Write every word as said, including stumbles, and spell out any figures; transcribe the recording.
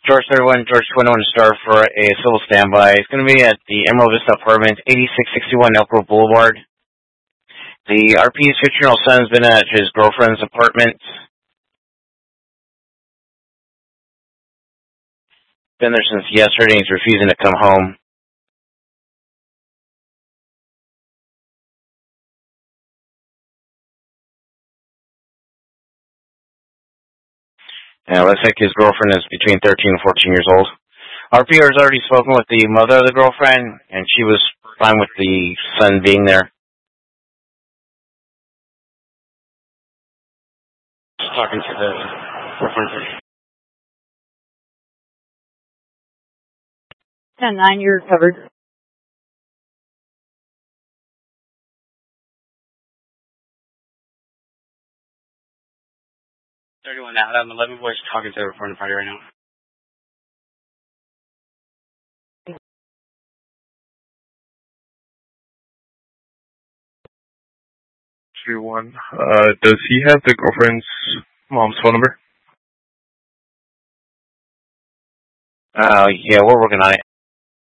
George thirty-one, George twenty-one Star for a civil standby. It's going to be at the Emerald Vista Apartments, eighty-six sixty-one Elk Grove Boulevard. The R P's fifteen-year-old son has been at his girlfriend's apartment. Been there since yesterday, and he's refusing to come home. And it looks like his girlfriend is between thirteen and fourteen years old. R P has already spoken with the mother of the girlfriend, and she was fine with the son being there. Talking to the girlfriend. ten nine, you're covered. thirty-one out. I'm eleven boys talking to the front party right now. three one. Uh, does he have the girlfriend's mom's phone number? Uh, yeah, we're working on it.